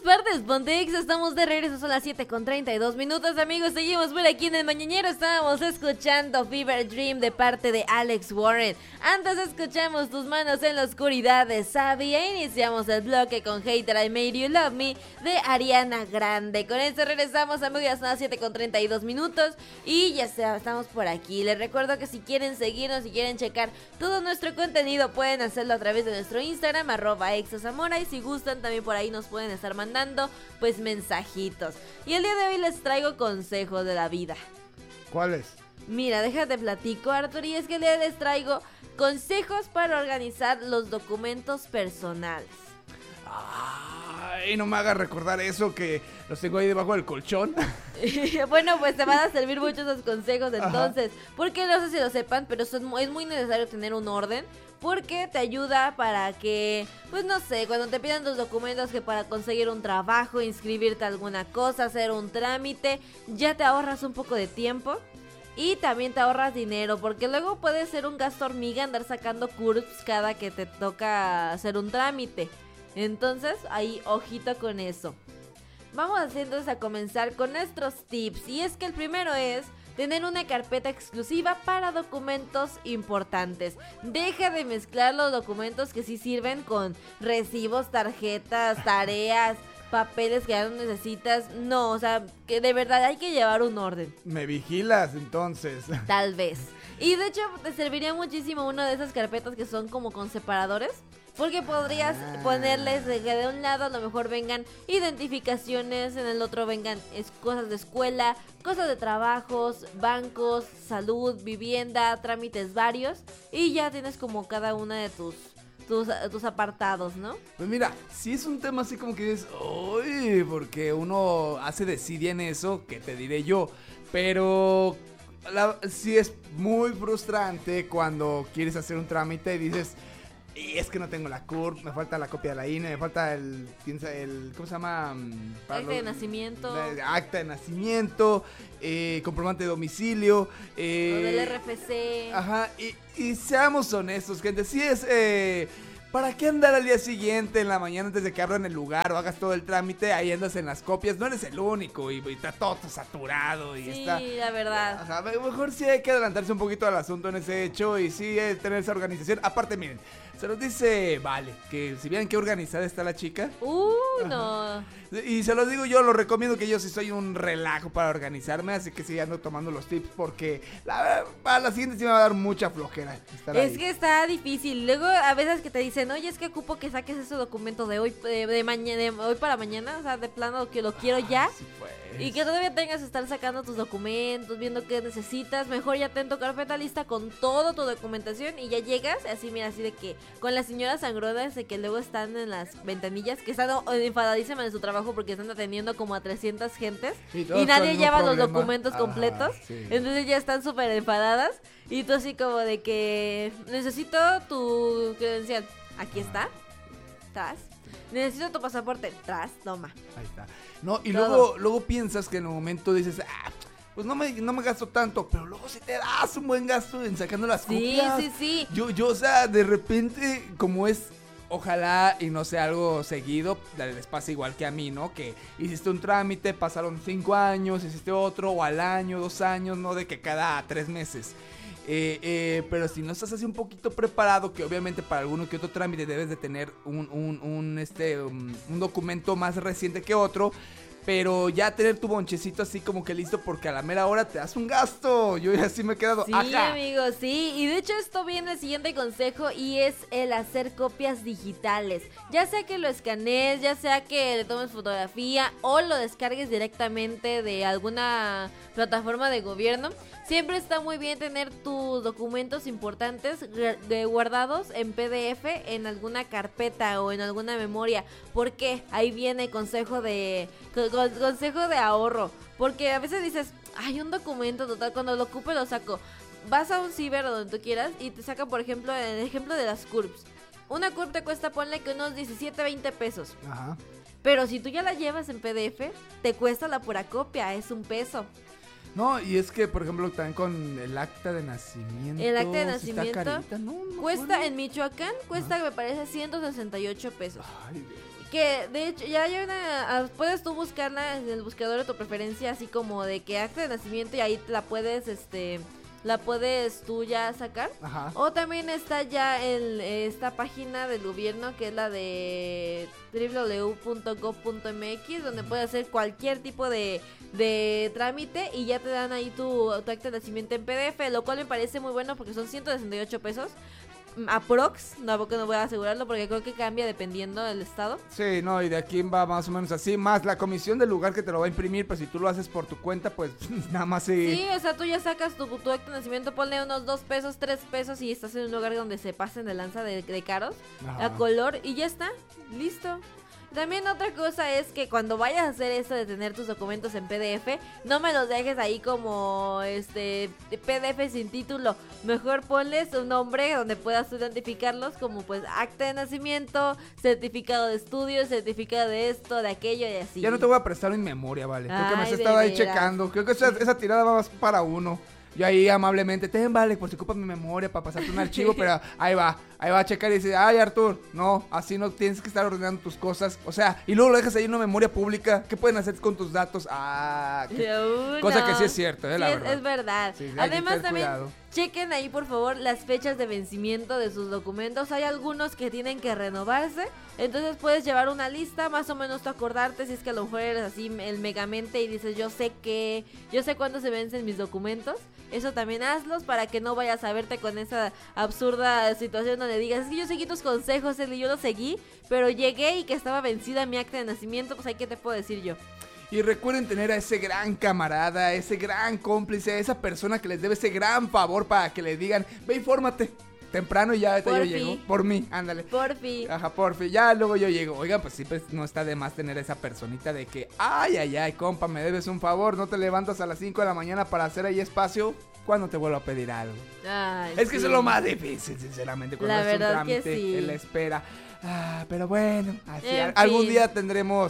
partes, Pontex, estamos de regreso, son las 7:32 amigos, seguimos por aquí en el Mañanero, estábamos escuchando Fever Dream de parte de Alex Warren, antes escuchamos Tus manos en la oscuridad de Sabi e iniciamos el bloque con Hater I Made You Love Me de Ariana Grande. Con esto regresamos amigos, son las 7:32 y ya está, estamos por aquí. Les recuerdo que si quieren seguirnos, si quieren checar todo nuestro contenido, pueden hacerlo a través de nuestro Instagram, @exozamora, y si gustan también por ahí nos pueden estar mandando pues mensajitos. Y el día de hoy les traigo consejos de la vida. ¿Cuáles? Mira, déjate platico, Arthur, y es que el día de hoy les traigo consejos para organizar los documentos personales. Ay, no me hagas recordar eso, que los tengo ahí debajo del colchón. Bueno, pues te van a servir mucho esos consejos entonces. Porque no sé si lo sepan, pero es muy necesario tener un orden. Porque te ayuda para que, pues no sé, cuando te pidan tus documentos, que para conseguir un trabajo, inscribirte a alguna cosa, hacer un trámite, ya te ahorras un poco de tiempo. Y también te ahorras dinero, porque luego puede ser un gasto hormiga andar sacando CURPS cada que te toca hacer un trámite. Entonces, ahí, ojito con eso. Vamos entonces a comenzar con nuestros tips. Y es que el primero es tener una carpeta exclusiva para documentos importantes. Deja de mezclar los documentos que sí sirven con recibos, tarjetas, tareas, papeles que ya no necesitas. No, o sea, que de verdad hay que llevar un orden. ¿Me vigilas entonces? Tal vez. Y de hecho te serviría muchísimo una de esas carpetas que son como con separadores. Porque podrías ponerles de que de un lado a lo mejor vengan identificaciones, en el otro vengan cosas de escuela, cosas de trabajos, bancos, salud, vivienda, trámites varios. Y ya tienes como cada una de tus apartados, ¿no? Pues mira, si es un tema así como que dices, uy, porque uno hace desidia en eso, que te diré yo, pero sí es muy frustrante cuando quieres hacer un trámite y dices, y es que no tengo la CURP, me falta la copia de la INE, me falta el ¿cómo se llama? Acta de nacimiento. Acta de nacimiento, comprobante de domicilio. O del RFC. Ajá, y seamos honestos, gente, sí es... ¿Para qué andar al día siguiente, en la mañana, antes de que abran el lugar o hagas todo el trámite? Ahí andas en las copias, no eres el único y está todo saturado y sí, está... Sí, la verdad. Ajá, mejor sí hay que adelantarse un poquito al asunto en ese hecho y sí tener esa organización. Aparte, miren, se nos dice, vale, que si vieran qué organizada está la chica. No. Y se los digo yo, lo recomiendo, que yo sí soy un relajo para organizarme, así que sí ando tomando los tips porque para la siguiente sí me va a dar mucha flojera estar ahí. Es que está difícil. Luego a veces que te dicen, oye, es que ocupo que saques ese documento de hoy, de mañana, de hoy para mañana, o sea, de plano que lo quiero ya. Sí, pues. Y que todavía tengas que estar sacando tus documentos, viendo qué necesitas. Mejor ya ten tu carpeta lista con toda tu documentación y ya llegas, así mira, así de que con las señoras sangronas de que luego están en las ventanillas, que están enfadadísimas en su trabajo porque están atendiendo como a 300 gentes y nadie lleva los documentos completos. Sí. Entonces ya están súper enfadadas y tú así como de que necesito tu credencial. Aquí está. Tras. Necesito tu pasaporte. Tras, toma. Ahí está. No, y Todo. luego piensas que en el momento dices, pues no me gasto tanto, pero luego sí te das un buen gasto en sacando las copias. Sí. Yo, o sea, de repente, como es, ojalá y no sea algo seguido, les pasa igual que a mí, ¿no? Que hiciste un trámite, pasaron 5 años, hiciste otro, o al año, 2 años, no de que cada 3 meses. Pero si no estás así un poquito preparado, que obviamente para alguno que otro trámite debes de tener un documento más reciente que otro, pero ya tener tu bonchecito así como que listo, porque a la mera hora te das un gasto. Yo ya sí me he quedado. Sí, ¡ajá! amigos, sí. Y de hecho esto viene el siguiente consejo y es el hacer copias digitales. Ya sea que lo escanees, ya sea que le tomes fotografía o lo descargues directamente de alguna plataforma de gobierno. Siempre está muy bien tener tus documentos importantes guardados en PDF en alguna carpeta o en alguna memoria. Porque ahí viene consejo de ahorro. Porque a veces dices, hay un documento total, cuando lo ocupe lo saco. Vas a un ciber o donde tú quieras y te saca, por ejemplo, el ejemplo de las CURPS. Una CURP te cuesta, ponle que unos 17, 20 pesos. Ajá. Pero si tú ya la llevas en PDF, te cuesta la pura copia, es $1. No, y es que, por ejemplo, también con el acta de nacimiento. El acta de sí nacimiento está carita, no cuesta, acuerdo. en Michoacán, cuesta, me parece, 168 pesos. Ay, Que de hecho ya hay puedes tú buscarla en el buscador de tu preferencia, así como de que acta de nacimiento, y ahí te la puedes tú ya sacar. Ajá. O también está ya esta página del gobierno, que es la de www.gov.mx, donde puedes hacer cualquier tipo de trámite y ya te dan ahí tu acta de nacimiento en PDF, lo cual me parece muy bueno porque son 168 pesos. Aprox, tampoco no voy a asegurarlo porque creo que cambia dependiendo del estado. Sí, no, y de aquí va más o menos así, más la comisión del lugar que te lo va a imprimir, pues si tú lo haces por tu cuenta, pues nada más Sí, o sea, tú ya sacas tu acta de nacimiento, ponle unos 2 pesos, 3 pesos y estás en un lugar donde se pasen de lanza de caros, Ajá. a color, y ya está, listo. También otra cosa es que cuando vayas a hacer esto de tener tus documentos en PDF, no me los dejes ahí como PDF sin título. Mejor ponles un nombre donde puedas identificarlos, como pues acta de nacimiento, certificado de estudio, certificado de esto, de aquello y así. Ya no te voy a prestar mi memoria, vale. Creo que me has Ay, estado de ahí veras. checando. Creo que esa tirada va más para uno. Yo ahí amablemente, vale, por si ocupas mi memoria para pasarte un archivo, pero ahí va a checar y dice, ay, Artur, no, así no tienes que estar ordenando tus cosas. O sea, y luego lo dejas ahí en una memoria pública. ¿Qué pueden hacer con tus datos? Cosa que sí es cierto, la Sí, verdad. es verdad. Sí, hay que Además tener también cuidado. chequen ahí por favor las fechas de vencimiento de sus documentos. Hay algunos que tienen que renovarse, entonces puedes llevar una lista, más o menos tú acordarte, si es que a lo mejor eres así el megamente y dices yo sé cuándo se vencen mis documentos. Eso también hazlos para que no vayas a verte con esa absurda situación donde digas, es que yo seguí tus consejos, Eli, yo los seguí, pero llegué y que estaba vencida mi acta de nacimiento, pues ahí qué te puedo decir yo. Y recuerden tener a ese gran camarada, ese gran cómplice, esa persona que les debe ese gran favor para que le digan, ve, infórmate temprano y ya ahorita yo llego. Por mí, ándale. Por fin. Ajá, por fin, ya luego yo llego. Oigan, pues sí, pues no está de más tener a esa personita de que, ay, compa, me debes un favor, no te levantas a las 5 de la mañana para hacer ahí espacio. ¿Cuándo te vuelvo a pedir algo? Ay, Es que sí. eso es lo más difícil, sinceramente, cuando La es un verdad trámite que sí. en la espera. Pero bueno, así, En algún fin. día tendremos,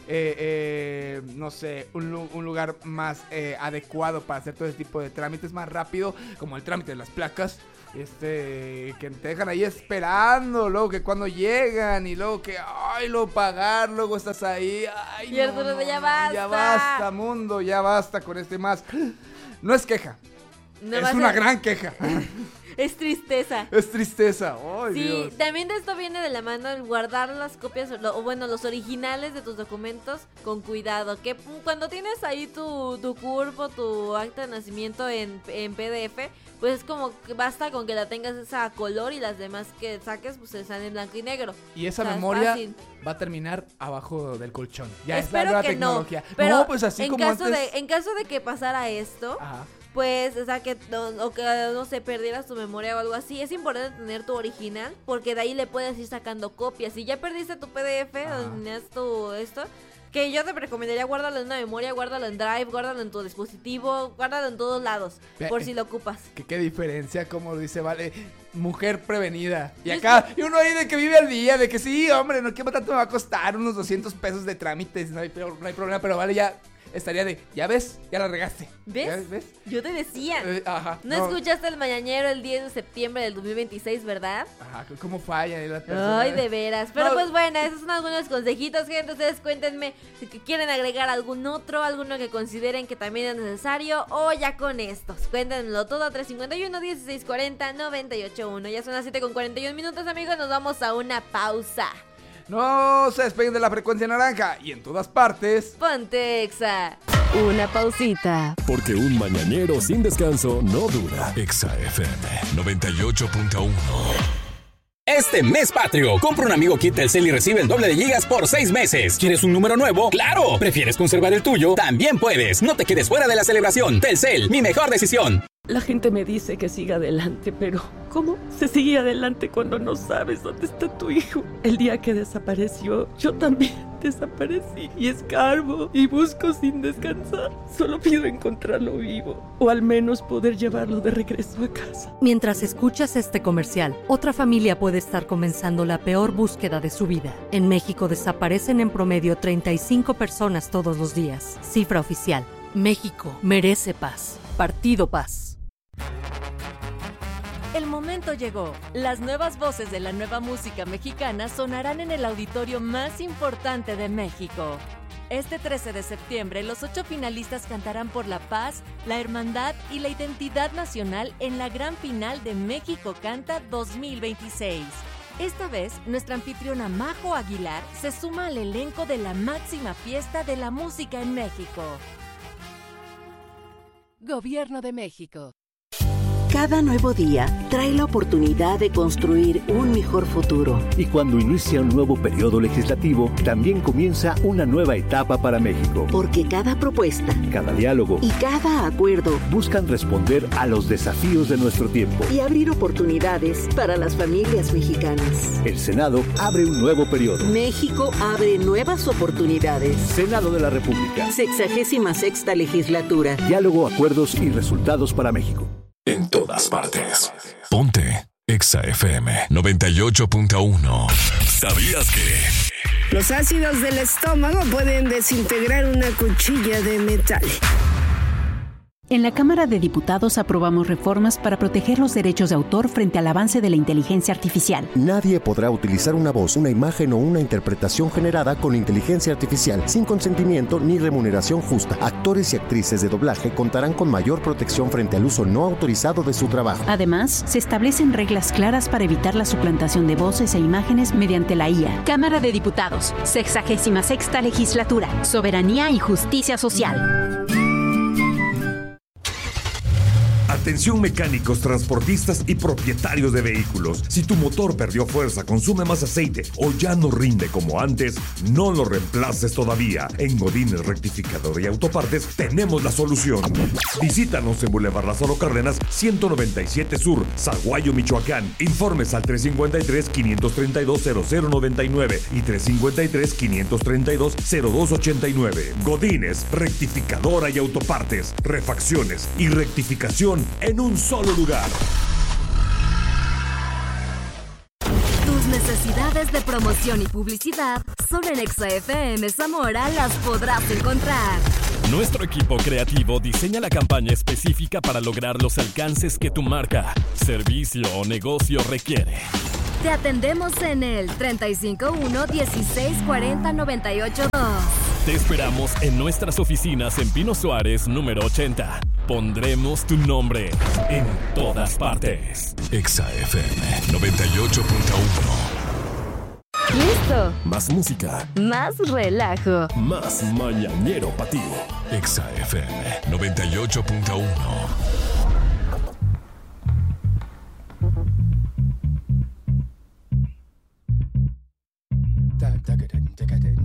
no sé, un lugar más adecuado para hacer todo ese tipo de trámites más rápido, como el trámite de las placas. Que te dejan ahí esperando, luego que cuando llegan y luego que, luego pagar, luego estás ahí, Y Arturo, ya basta. ya basta, mundo, ya basta con más. No es queja, No es va a una ser- gran queja. Es tristeza. Es tristeza. Ay, Sí, Dios. también de esto viene de la mano el guardar las copias, los originales de tus documentos con cuidado. Que cuando tienes ahí tu CURP o tu acta de nacimiento en PDF, pues es como que basta con que la tengas esa a color y las demás que saques pues están en blanco y negro. Y esa O sea, es memoria fácil. va a terminar abajo del colchón. Ya es la Espero nueva que tecnología. no. Pero No, pues así en como caso antes. en caso de que pasara esto, Ajá. pues, o sea, que no sé, perdieras tu memoria o algo así, es importante tener tu original, porque de ahí le puedes ir sacando copias. Si ya perdiste tu PDF, donde tenías tu esto, que yo te recomendaría guárdalo en una memoria, guárdalo en Drive, guárdalo en tu dispositivo, guárdalo en todos lados, por si lo ocupas. Qué diferencia, como dice, vale, mujer prevenida. Y acá, y uno ahí de que vive al día, de que sí, hombre, no, ¿qué tanto me va a costar? Unos 200 pesos de trámites, no hay problema, pero vale, ya estaría de, ya ves, ya la regaste. ¿Ves? ¿Ya ves? Yo te decía. Ajá. ¿No escuchaste el mañanero el 10 de septiembre del 2026, verdad? Ajá, ¿cómo falla ahí la persona? Ay, de veras. Pero No. pues bueno, esos son algunos consejitos, gente. Ustedes cuéntenme si quieren agregar alguno que consideren que también es necesario, o ya con estos. Cuéntenmelo todo a 351-1640-981. Ya son las 7:41 amigos. Nos vamos a una pausa. No se despeguen de la frecuencia naranja y en todas partes. Ponte Exa. Una pausita. Porque un mañanero sin descanso no dura. Exa FM 98.1. Este mes patrio, compra un amigo Kit Telcel y recibe el doble de gigas por 6 meses. ¿Quieres un número nuevo? ¡Claro! ¿Prefieres conservar el tuyo? También puedes. No te quedes fuera de la celebración. Telcel, mi mejor decisión. La gente me dice que siga adelante, pero ¿cómo se sigue adelante cuando no sabes dónde está tu hijo? El día que desapareció, yo también desaparecí y escarbo y busco sin descansar. Solo pido encontrarlo vivo o al menos poder llevarlo de regreso a casa. Mientras escuchas este comercial, otra familia puede estar comenzando la peor búsqueda de su vida. En México desaparecen en promedio 35 personas todos los días. Cifra oficial. México merece paz. Partido Paz. El momento llegó. Las nuevas voces de la nueva música mexicana sonarán en el auditorio más importante de México. Este 13 de septiembre, los 8 finalistas cantarán por la paz, la hermandad y la identidad nacional en la gran final de México Canta 2026. Esta vez, nuestra anfitriona Majo Aguilar se suma al elenco de la máxima fiesta de la música en México. Gobierno de México. Cada nuevo día trae la oportunidad de construir un mejor futuro. Y cuando inicia un nuevo periodo legislativo, también comienza una nueva etapa para México. Porque cada propuesta, cada diálogo y cada acuerdo buscan responder a los desafíos de nuestro tiempo y abrir oportunidades para las familias mexicanas. El Senado abre un nuevo periodo. México abre nuevas oportunidades. Senado de la República. 66ª legislatura. Diálogo, acuerdos y resultados para México. En todas partes. Ponte Exa FM 98.1. ¿Sabías que? Los ácidos del estómago pueden desintegrar una cuchilla de metal. En la Cámara de Diputados aprobamos reformas para proteger los derechos de autor frente al avance de la inteligencia artificial. Nadie podrá utilizar una voz, una imagen o una interpretación generada con inteligencia artificial sin consentimiento ni remuneración justa. Actores y actrices de doblaje contarán con mayor protección frente al uso no autorizado de su trabajo. Además, se establecen reglas claras para evitar la suplantación de voces e imágenes mediante la IA. Cámara de Diputados, 66ª legislatura, soberanía y justicia social. Atención mecánicos, transportistas y propietarios de vehículos. Si tu motor perdió fuerza, consume más aceite o ya no rinde como antes, no lo reemplaces todavía. En Godínez Rectificador y Autopartes tenemos la solución. Visítanos en Boulevard Lázaro Cárdenas, 197 Sur, Zaguayo, Michoacán. Informes al 353-532-0099 y 353-532-0289. Godínez Rectificadora y Autopartes. Refacciones y rectificación en un solo lugar. Tus necesidades de promoción y publicidad solo en Exa FM Zamora las podrás encontrar. Nuestro equipo creativo diseña la campaña específica para lograr los alcances que tu marca, servicio o negocio requiere. Te atendemos en el 351-1640-982. Te esperamos en nuestras oficinas en Pino Suárez, número 80. Pondremos tu nombre en todas partes. Exa FM 98.1. ¿Listo? Más música. Más relajo. Más mañanero para ti. Exa FM 98.1.